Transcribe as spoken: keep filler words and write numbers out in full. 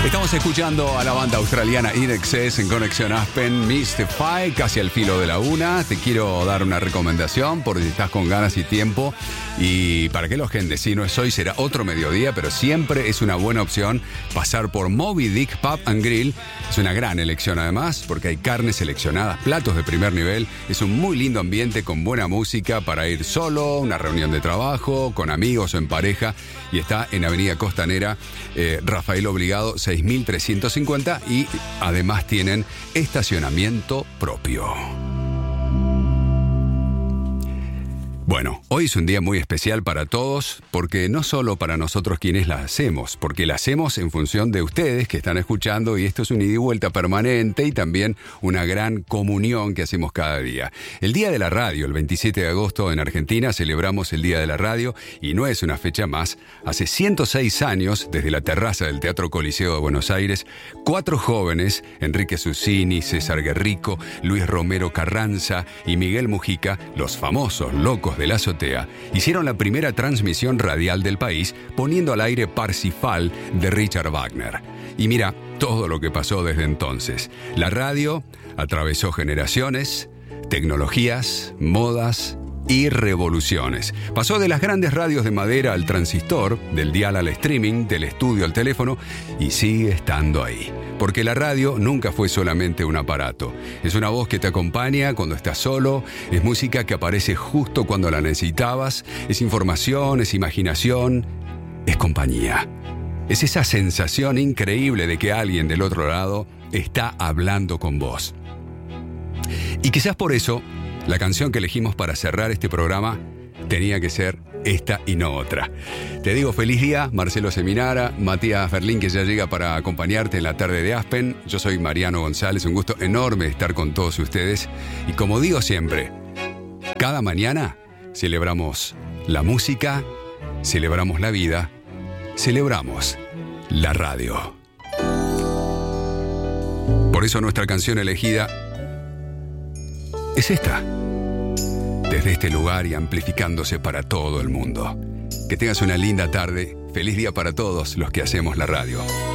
Estamos escuchando a la banda australiana In Excess en Conexión Aspen, Mystify, casi al filo de la una. Te quiero dar una recomendación por si estás con ganas y tiempo. Y para que lo agendes, si no es hoy, será otro mediodía, pero siempre es una buena opción pasar por Moby Dick Pub and Grill. Es una gran elección además, porque hay carnes seleccionadas, platos de primer nivel. Es un muy lindo ambiente con buena música para ir solo, una reunión de trabajo, con amigos o en pareja. Y está en Avenida Costanera, eh, Rafael Obligado, seis mil trescientos cincuenta, y además tienen estacionamiento propio. Bueno, hoy es un día muy especial para todos, porque no solo para nosotros quienes la hacemos, porque la hacemos en función de ustedes que están escuchando, y esto es un ida y vuelta permanente y también una gran comunión que hacemos cada día. El Día de la Radio, el veintisiete de agosto en Argentina, celebramos el Día de la Radio, y no es una fecha más. Hace ciento seis años, desde la terraza del Teatro Coliseo de Buenos Aires, cuatro jóvenes, Enrique Susini, César Guerrico, Luis Romero Carranza y Miguel Mujica, los famosos Locos de la Azotea, hicieron la primera transmisión radial del país poniendo al aire Parsifal de Richard Wagner. Y mira todo lo que pasó desde entonces. La radio atravesó generaciones, tecnologías, modas y revoluciones. Pasó de las grandes radios de madera al transistor, del dial al streaming, del estudio al teléfono, y sigue estando ahí. Porque la radio nunca fue solamente un aparato. Es una voz que te acompaña cuando estás solo, es música que aparece justo cuando la necesitabas, es información, es imaginación, es compañía. Es esa sensación increíble de que alguien del otro lado está hablando con vos. Y quizás por eso, la canción que elegimos para cerrar este programa tenía que ser esta y no otra. Te digo feliz día, Marcelo Seminara, Matías Ferlín, que ya llega para acompañarte en la tarde de Aspen. Yo soy Mariano González, un gusto enorme estar con todos ustedes. Y como digo siempre, cada mañana celebramos la música, celebramos la vida, celebramos la radio. Por eso nuestra canción elegida es esta. Desde este lugar y amplificándose para todo el mundo. Que tengas una linda tarde. Feliz día para todos los que hacemos la radio.